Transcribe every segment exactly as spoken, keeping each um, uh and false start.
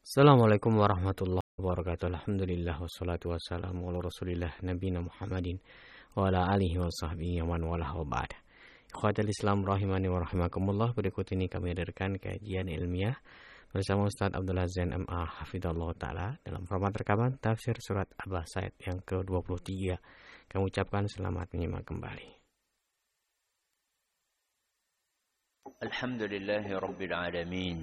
Assalamualaikum warahmatullahi wabarakatuh. Alhamdulillah wassalatu wassalamu ala Rasulillah nabiyina Muhammadin wa ala alihi wa sahbihi wa man walah wa ba'd. Ikhwatal Islam rahimani wa rahimakumullah. Berikut ini kami hadirkan kajian ilmiah bersama Ustaz Abdullah Zain M A hafizallahu taala dalam format rekaman tafsir surat Abah Said yang ke dua puluh tiga. Kami ucapkan selamat menyimak kembali. Alhamdulillahi rabbil alamin.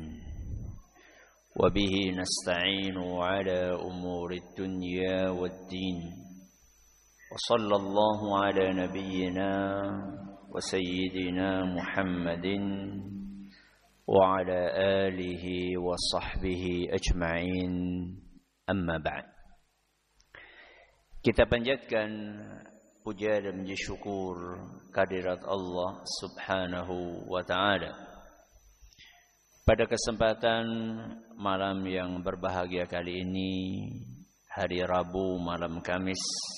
وبه نستعين على أمور الدنيا والدين وصلى الله على نبينا وسيدنا محمد وعلى آله وصحبه أجمعين أما بعد. Kita panjatkan puja dan puji syukur kehadirat Allah Subhanahu wa taala. Pada kesempatan malam yang berbahagia kali ini, hari Rabu malam Kamis,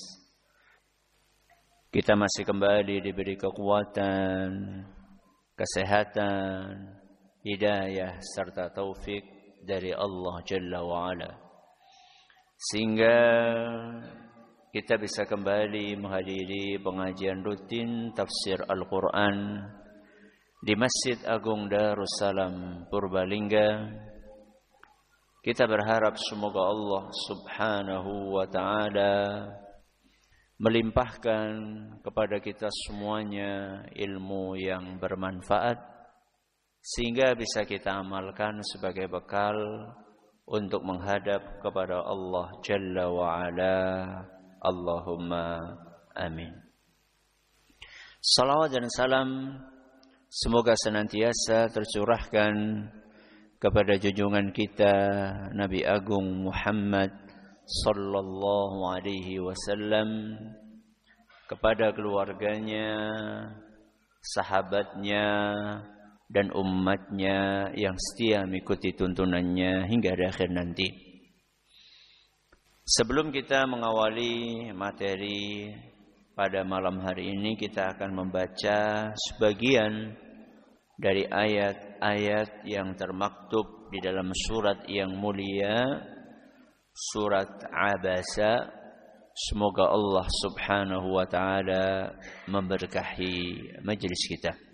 kita masih kembali diberi kekuatan, kesehatan, hidayah serta taufik dari Allah Jalla wa'ala, sehingga kita bisa kembali menghadiri pengajian rutin tafsir Al-Quran di Masjid Agung Darussalam Purbalingga. Kita berharap semoga Allah Subhanahu wa taala melimpahkan kepada kita semuanya ilmu yang bermanfaat sehingga bisa kita amalkan sebagai bekal untuk menghadap kepada Allah Jalla wa ala. Allahumma amin. Salawat dan salam semoga senantiasa tercurahkan kepada junjungan kita Nabi Agung Muhammad sallallahu alaihi wasallam, kepada keluarganya, sahabatnya, dan umatnya yang setia mengikuti tuntunannya hingga akhir nanti. Sebelum kita mengawali materi pada malam hari ini, kita akan membaca sebagian dari ayat-ayat yang termaktub di dalam surat yang mulia, surat Abasa. Semoga Allah Subhanahu wa taala memberkahi majelis kita.